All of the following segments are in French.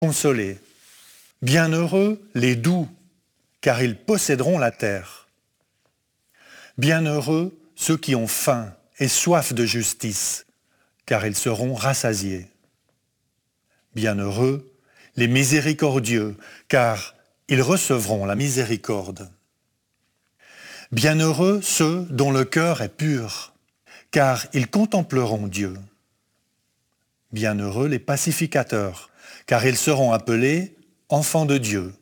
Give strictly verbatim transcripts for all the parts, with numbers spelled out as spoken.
consolés. Bienheureux les doux, car ils posséderont la terre. Bienheureux ceux qui ont faim et soif de justice, car ils seront rassasiés. Bienheureux les miséricordieux, car ils recevront la miséricorde. Bienheureux ceux dont le cœur est pur, car ils contempleront Dieu. Bienheureux les pacificateurs, car ils seront appelés enfants de Dieu.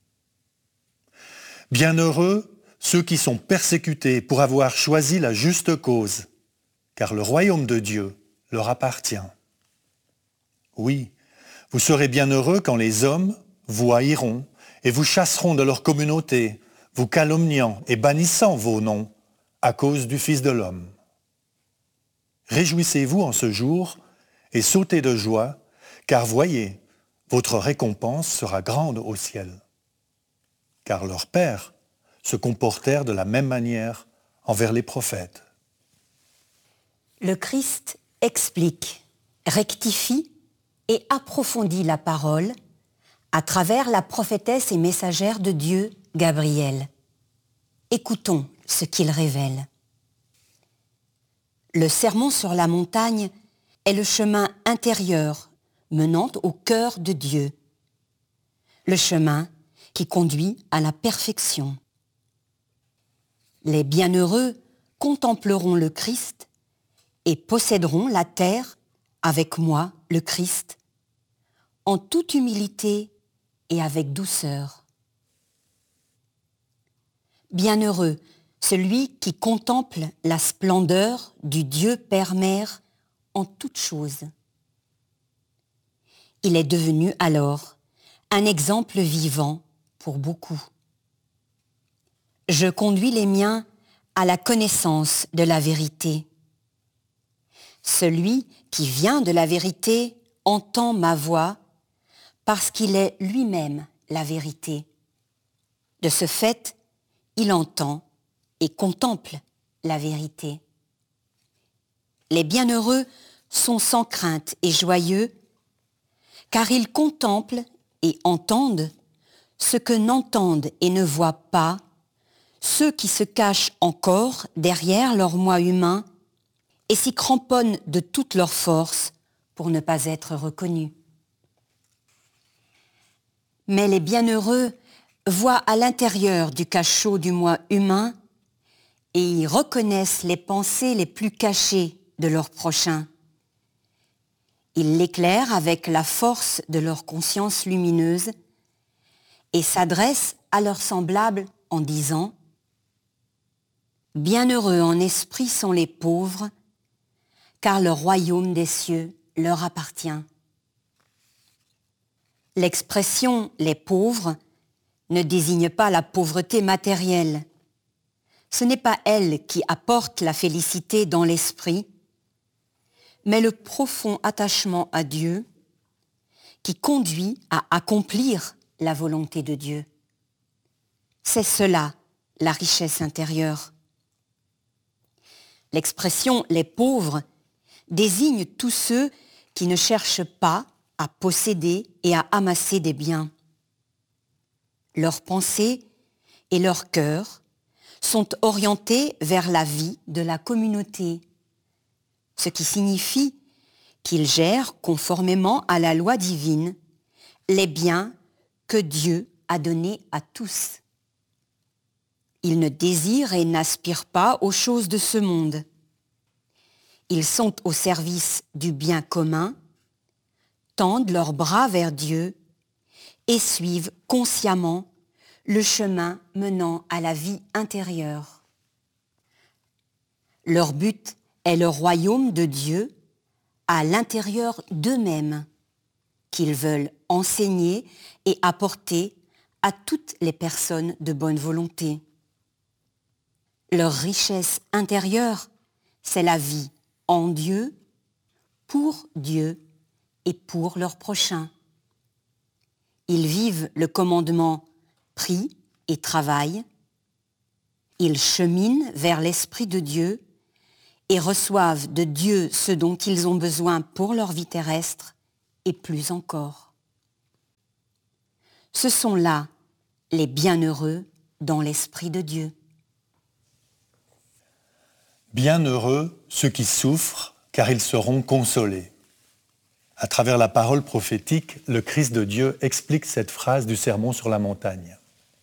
Bienheureux ceux qui sont persécutés pour avoir choisi la juste cause, car le royaume de Dieu leur appartient. Oui, vous serez bienheureux quand les hommes vous haïront et vous chasseront de leur communauté, vous calomniant et bannissant vos noms à cause du Fils de l'homme. Réjouissez-vous en ce jour et sautez de joie, car voyez, votre récompense sera grande au ciel. Car leurs pères se comportèrent de la même manière envers les prophètes. Le Christ explique, rectifie et approfondit la parole à travers la prophétesse et messagère de Dieu, Gabriel. Écoutons ce qu'il révèle. Le sermon sur la montagne est le chemin intérieur menant au cœur de Dieu. Le chemin qui conduit à la perfection. Les bienheureux contempleront le Christ et posséderont la terre avec moi, le Christ, en toute humilité et avec douceur. Bienheureux celui qui contemple la splendeur du Dieu Père-Mère en toutes choses. Il est devenu alors un exemple vivant pour beaucoup. Je conduis les miens à la connaissance de la vérité. Celui qui vient de la vérité entend ma voix parce qu'il est lui-même la vérité. De ce fait, il entend et contemple la vérité. Les bienheureux sont sans crainte et joyeux, car ils contemplent et entendent ce que n'entendent et ne voient pas ceux qui se cachent encore derrière leur moi humain et s'y cramponnent de toute leur force pour ne pas être reconnus. Mais les bienheureux voient à l'intérieur du cachot du moi humain et y reconnaissent les pensées les plus cachées de leur prochain. Ils l'éclairent avec la force de leur conscience lumineuse et s'adressent à leurs semblables en disant « Bienheureux en esprit sont les pauvres, car le royaume des cieux leur appartient. » L'expression « les pauvres » ne désigne pas la pauvreté matérielle. Ce n'est pas elle qui apporte la félicité dans l'esprit, mais le profond attachement à Dieu qui conduit à accomplir la volonté de Dieu. C'est cela, la richesse intérieure. L'expression « les pauvres » désigne tous ceux qui ne cherchent pas à posséder et à amasser des biens. Leurs pensées et leur cœur sont orientés vers la vie de la communauté, ce qui signifie qu'ils gèrent conformément à la loi divine les biens que Dieu a donnés à tous. Ils ne désirent et n'aspirent pas aux choses de ce monde. Ils sont au service du bien commun, tendent leurs bras vers Dieu et suivent consciemment le chemin menant à la vie intérieure. Leur but est le royaume de Dieu à l'intérieur d'eux-mêmes, qu'ils veulent enseigner et apporter à toutes les personnes de bonne volonté. Leur richesse intérieure, c'est la vie en Dieu, pour Dieu et pour leur prochain. Ils vivent le commandement prie et travaille. Ils cheminent vers l'Esprit de Dieu et reçoivent de Dieu ce dont ils ont besoin pour leur vie terrestre et plus encore. Ce sont là les bienheureux dans l'Esprit de Dieu. Bienheureux ceux qui souffrent, car ils seront consolés. À travers la parole prophétique, le Christ de Dieu explique cette phrase du Sermon sur la montagne.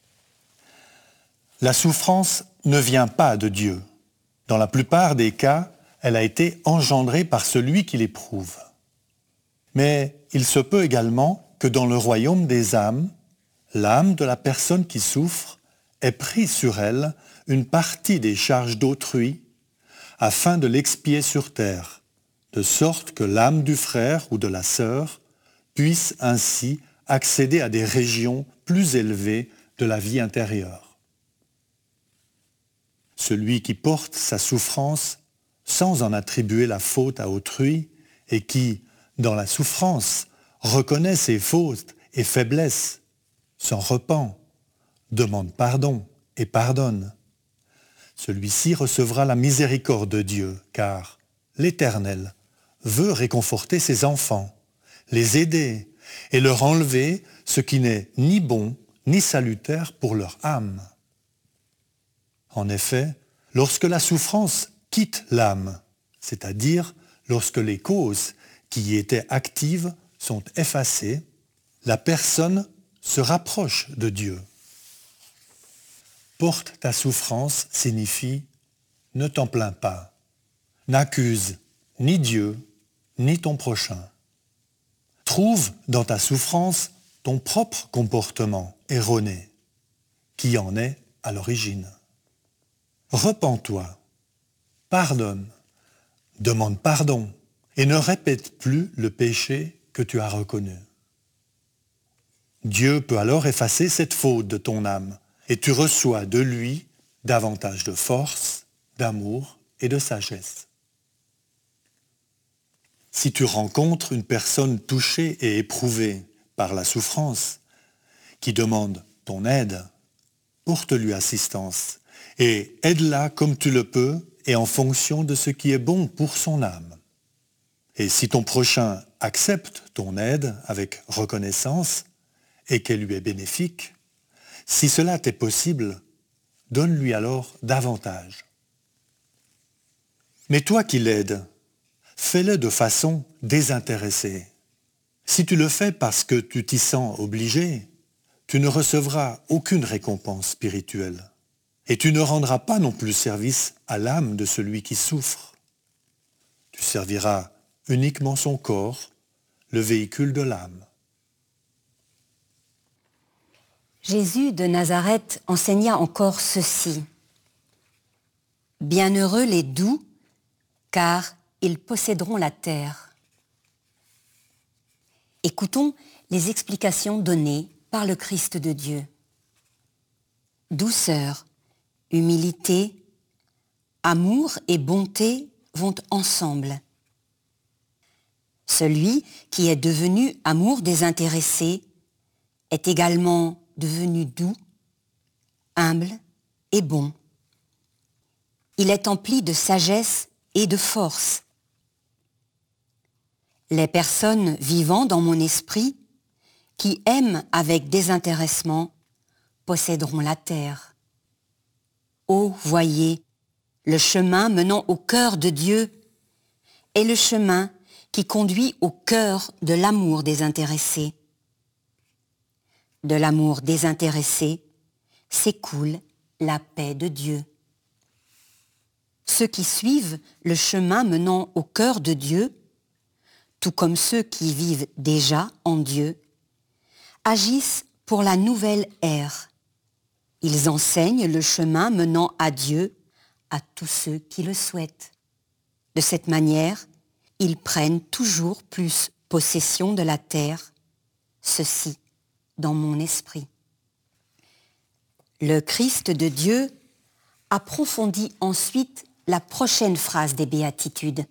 La souffrance ne vient pas de Dieu. Dans la plupart des cas, elle a été engendrée par celui qui l'éprouve. Mais il se peut également que dans le royaume des âmes, l'âme de la personne qui souffre ait pris sur elle une partie des charges d'autrui afin de l'expier sur terre, de sorte que l'âme du frère ou de la sœur puisse ainsi accéder à des régions plus élevées de la vie intérieure. Celui qui porte sa souffrance sans en attribuer la faute à autrui et qui, dans la souffrance, reconnaît ses fautes et faiblesses, s'en repent, demande pardon et pardonne. Celui-ci recevra la miséricorde de Dieu, car l'Éternel veut réconforter ses enfants, les aider et leur enlever ce qui n'est ni bon ni salutaire pour leur âme. En effet, lorsque la souffrance quitte l'âme, c'est-à-dire lorsque les causes qui y étaient actives sont effacées, la personne se rapproche de Dieu. Porte ta souffrance signifie ne t'en plains pas, n'accuse ni Dieu ni ton prochain. Trouve dans ta souffrance ton propre comportement erroné, qui en est à l'origine. Repens-toi, pardonne, demande pardon et ne répète plus le péché que tu as reconnu. Dieu peut alors effacer cette faute de ton âme et tu reçois de lui davantage de force, d'amour et de sagesse. Si tu rencontres une personne touchée et éprouvée par la souffrance, qui demande ton aide, porte-lui assistance et aide-la comme tu le peux et en fonction de ce qui est bon pour son âme. Et si ton prochain accepte ton aide avec reconnaissance et qu'elle lui est bénéfique, si cela t'est possible, donne-lui alors davantage. Mais toi qui l'aides, fais-le de façon désintéressée. Si tu le fais parce que tu t'y sens obligé, tu ne recevras aucune récompense spirituelle. Et tu ne rendras pas non plus service à l'âme de celui qui souffre. Tu serviras uniquement son corps, le véhicule de l'âme. Jésus de Nazareth enseigna encore ceci. Bienheureux les doux, car ils posséderont la terre. Écoutons les explications données par le Christ de Dieu. Douceur, humilité, amour et bonté vont ensemble. Celui qui est devenu amour désintéressé est également devenu doux, humble et bon. Il est empli de sagesse et de force. Les personnes vivant dans mon esprit, qui aiment avec désintéressement, posséderont la terre. Ô, voyez, le chemin menant au cœur de Dieu est le chemin qui conduit au cœur de l'amour désintéressé. De l'amour désintéressé s'écoule la paix de Dieu. Ceux qui suivent le chemin menant au cœur de Dieu, tout comme ceux qui vivent déjà en Dieu, agissent pour la nouvelle ère. Ils enseignent le chemin menant à Dieu à tous ceux qui le souhaitent. De cette manière, ils prennent toujours plus possession de la terre, ceci dans mon esprit. Le Christ de Dieu approfondit ensuite la prochaine phrase des béatitudes.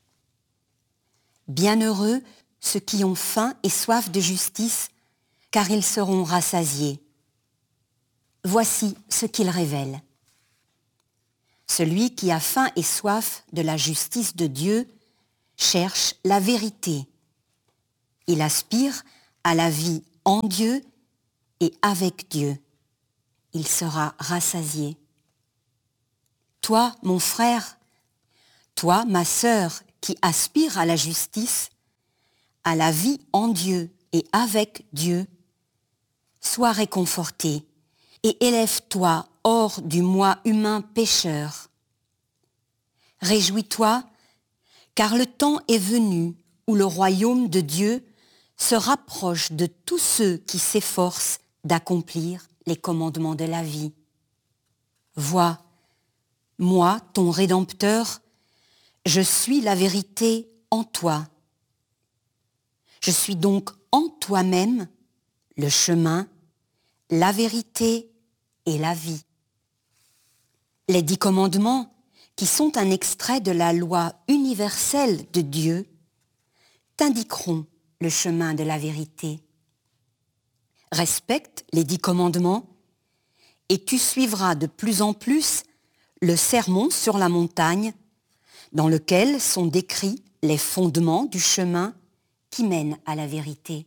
Bienheureux ceux qui ont faim et soif de justice, car ils seront rassasiés. Voici ce qu'il révèle. Celui qui a faim et soif de la justice de Dieu cherche la vérité. Il aspire à la vie en Dieu et avec Dieu. Il sera rassasié. Toi, mon frère, toi, ma sœur, qui aspire à la justice, à la vie en Dieu et avec Dieu, sois réconforté et élève-toi hors du moi humain pécheur. Réjouis-toi, car le temps est venu où le royaume de Dieu se rapproche de tous ceux qui s'efforcent d'accomplir les commandements de la vie. Vois, moi, ton Rédempteur, je suis la vérité en toi. Je suis donc en toi-même le chemin, la vérité et la vie. Les dix commandements, qui sont un extrait de la loi universelle de Dieu, t'indiqueront le chemin de la vérité. Respecte les dix commandements et tu suivras de plus en plus le sermon sur la montagne dans lequel sont décrits les fondements du chemin qui mène à la vérité.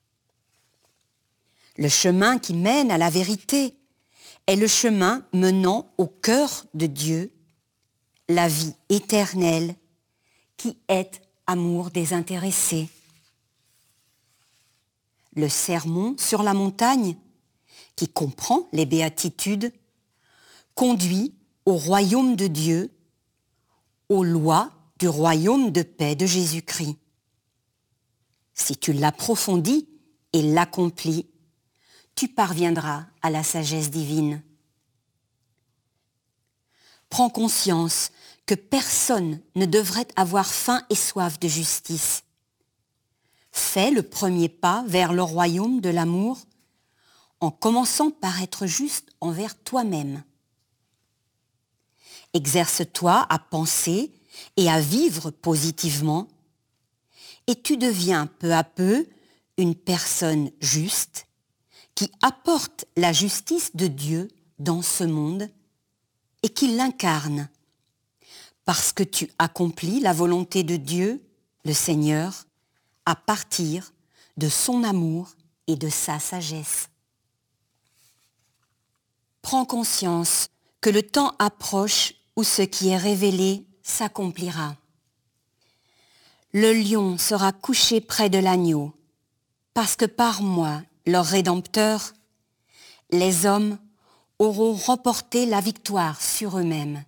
Le chemin qui mène à la vérité est le chemin menant au cœur de Dieu, la vie éternelle qui est amour désintéressé. Le sermon sur la montagne, qui comprend les béatitudes, conduit au royaume de Dieu, aux lois du royaume de paix de Jésus-Christ. Si tu l'approfondis et l'accomplis, tu parviendras à la sagesse divine. Prends conscience que personne ne devrait avoir faim et soif de justice. Fais le premier pas vers le royaume de l'amour en commençant par être juste envers toi-même. Exerce-toi à penser et à vivre positivement et tu deviens peu à peu une personne juste qui apporte la justice de Dieu dans ce monde et qui l'incarne parce que tu accomplis la volonté de Dieu, le Seigneur, à partir de son amour et de sa sagesse. Prends conscience que le temps approche où ce qui est révélé s'accomplira. Le lion sera couché près de l'agneau, parce que par moi, leur Rédempteur, les hommes auront remporté la victoire sur eux-mêmes.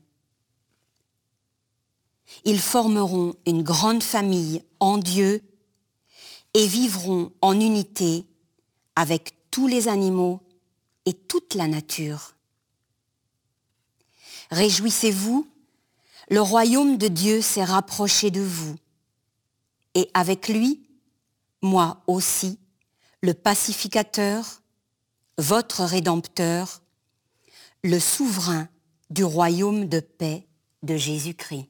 Ils formeront une grande famille en Dieu et vivront en unité avec tous les animaux et toute la nature. Réjouissez-vous, le royaume de Dieu s'est rapproché de vous. Et avec lui, moi aussi, le pacificateur, votre Rédempteur, le souverain du royaume de paix de Jésus-Christ.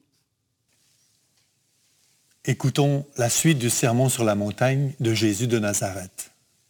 Écoutons la suite du sermon sur la montagne de Jésus de Nazareth.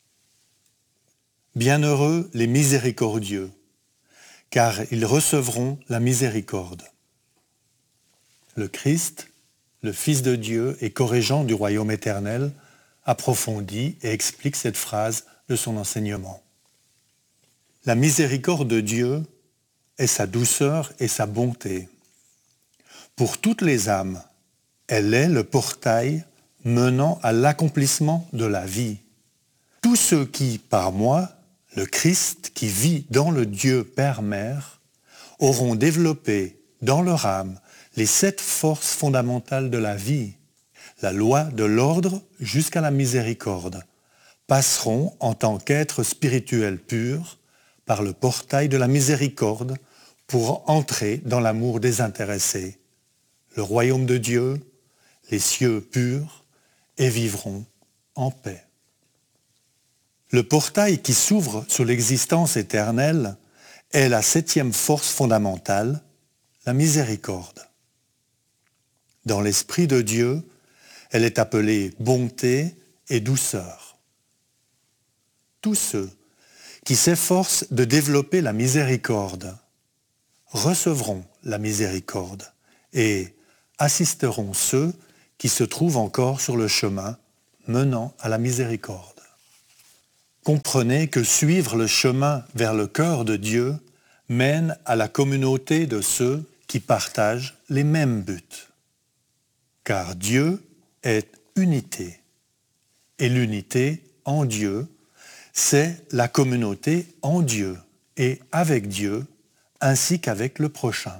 Bienheureux les miséricordieux, car ils recevront la miséricorde. Le Christ, le Fils de Dieu et corrigeant du royaume éternel, approfondit et explique cette phrase de son enseignement. La miséricorde de Dieu est sa douceur et sa bonté. Pour toutes les âmes, elle est le portail menant à l'accomplissement de la vie. Tous ceux qui, par moi, le Christ qui vit dans le Dieu Père-Mère, auront développé dans leur âme les sept forces fondamentales de la vie, la loi de l'ordre jusqu'à la miséricorde, passeront en tant qu'êtres spirituels purs par le portail de la miséricorde pour entrer dans l'amour désintéressé, le royaume de Dieu, les cieux purs, et vivront en paix. Le portail qui s'ouvre sur l'existence éternelle est la septième force fondamentale, la miséricorde. Dans l'Esprit de Dieu, elle est appelée bonté et douceur. Tous ceux qui s'efforcent de développer la miséricorde recevront la miséricorde et assisteront ceux qui se trouvent encore sur le chemin menant à la miséricorde. comprenez que suivre le chemin vers le cœur de Dieu mène à la communauté de ceux qui partagent les mêmes buts. Car Dieu est unité. Et l'unité en Dieu, c'est la communauté en Dieu et avec Dieu, ainsi qu'avec le prochain.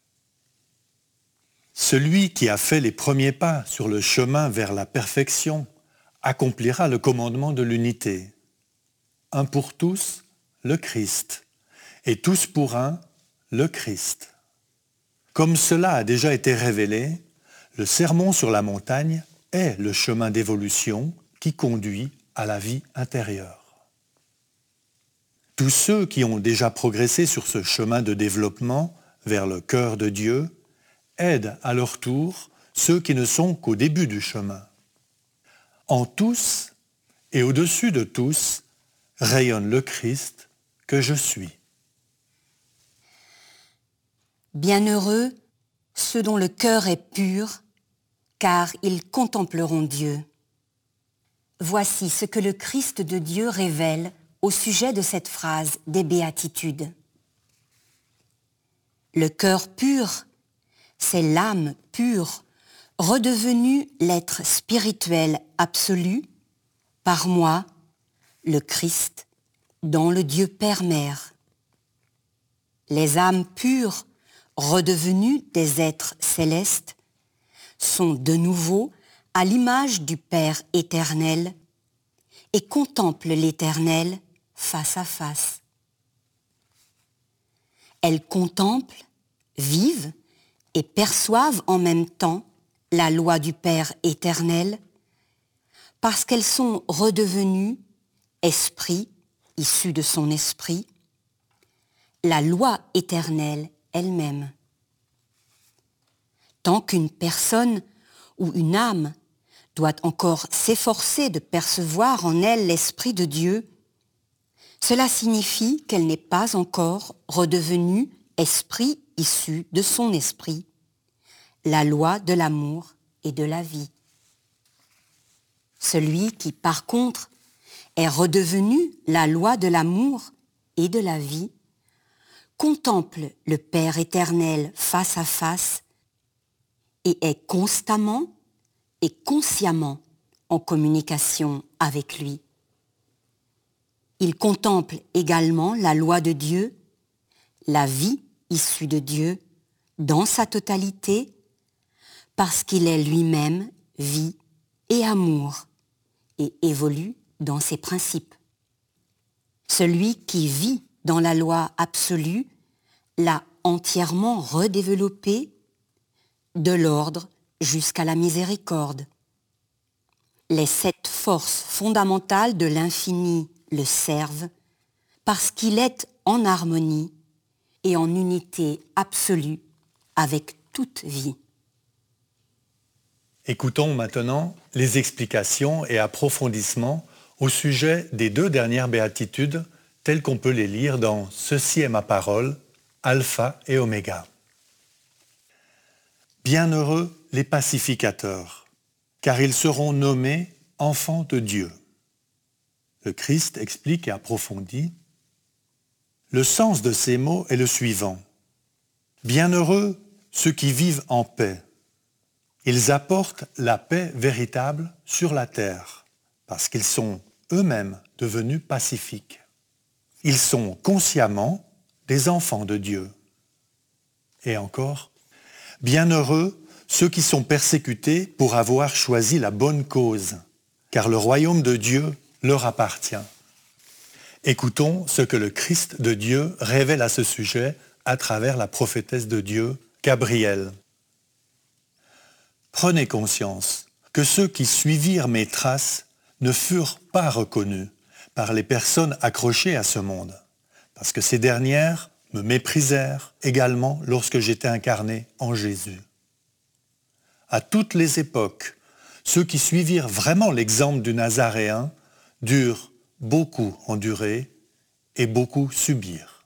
Celui qui a fait les premiers pas sur le chemin vers la perfection accomplira le commandement de l'unité. Un pour tous, le Christ, et tous pour un, le Christ. Comme cela a déjà été révélé, le sermon sur la montagne est le chemin d'évolution qui conduit à la vie intérieure. Tous ceux qui ont déjà progressé sur ce chemin de développement vers le cœur de Dieu aident à leur tour ceux qui ne sont qu'au début du chemin. En tous et au-dessus de tous rayonne le Christ que je suis. Bienheureux ceux dont le cœur est pur, car ils contempleront Dieu. Voici ce que le Christ de Dieu révèle au sujet de cette phrase des béatitudes. Le cœur pur, c'est l'âme pure, redevenue l'être spirituel absolu, par moi, le Christ, dans le Dieu Père-Mère. Les âmes pures, redevenues des êtres célestes, sont de nouveau à l'image du Père éternel et contemplent l'Éternel face à face. Elles contemplent, vivent et perçoivent en même temps la loi du Père éternel parce qu'elles sont redevenues esprit issu de son esprit, la loi éternelle elle-même. Tant qu'une personne ou une âme doit encore s'efforcer de percevoir en elle l'Esprit de Dieu, cela signifie qu'elle n'est pas encore redevenue esprit issu de son esprit, la loi de l'amour et de la vie. Celui qui, par contre, est redevenu la loi de l'amour et de la vie, contemple le Père éternel face à face et est constamment et consciemment en communication avec lui. Il contemple également la loi de Dieu, la vie issue de Dieu, dans sa totalité, parce qu'il est lui-même vie et amour et évolue dans ses principes. Celui qui vit dans la loi absolue l'a entièrement redéveloppée de l'ordre jusqu'à la miséricorde. Les sept forces fondamentales de l'infini le servent parce qu'il est en harmonie et en unité absolue avec toute vie. Écoutons maintenant les explications et approfondissements au sujet des deux dernières béatitudes telles qu'on peut les lire dans « Ceci est ma parole », Alpha et Oméga. Bienheureux les pacificateurs, car ils seront nommés enfants de Dieu. Le Christ explique et approfondit. Le sens de ces mots est le suivant. Bienheureux ceux qui vivent en paix. Ils apportent la paix véritable sur la terre, parce qu'ils sont eux-mêmes devenus pacifiques. Ils sont consciemment des enfants de Dieu. Et encore, bienheureux ceux qui sont persécutés pour avoir choisi la bonne cause, car le royaume de Dieu leur appartient. Écoutons ce que le Christ de Dieu révèle à ce sujet à travers la prophétesse de Dieu, Gabrielle. Prenez conscience que ceux qui suivirent mes traces ne furent pas reconnus par les personnes accrochées à ce monde, parce que ces dernières me méprisèrent également lorsque j'étais incarné en Jésus. À toutes les époques, ceux qui suivirent vraiment l'exemple du Nazaréen durent beaucoup endurer et beaucoup subir.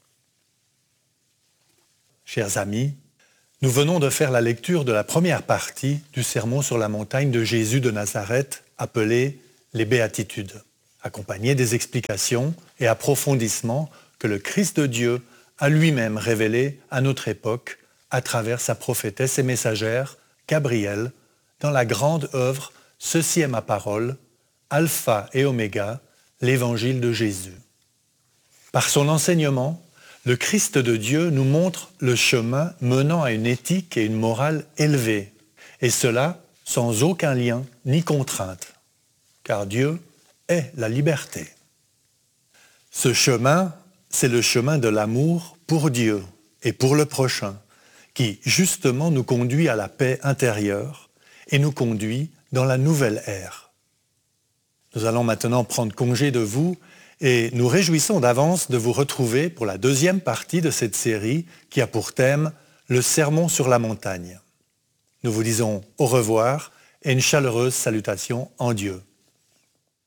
Chers amis, nous venons de faire la lecture de la première partie du sermon sur la montagne de Jésus de Nazareth, appelée les Béatitudes. accompagné des explications et approfondissements que le Christ de Dieu a lui-même révélés à notre époque à travers sa prophétesse et messagère, Gabrielle, dans la grande œuvre « Ceci est ma parole », Alpha et Oméga, l'évangile de Jésus. Par son enseignement, le Christ de Dieu nous montre le chemin menant à une éthique et une morale élevée, et cela sans aucun lien ni contrainte, car Dieu est la liberté. Ce chemin, c'est le chemin de l'amour pour Dieu et pour le prochain, qui justement nous conduit à la paix intérieure et nous conduit dans la nouvelle ère. Nous allons maintenant prendre congé de vous et nous réjouissons d'avance de vous retrouver pour la deuxième partie de cette série qui a pour thème le sermon sur la montagne. Nous vous disons au revoir et une chaleureuse salutation en Dieu.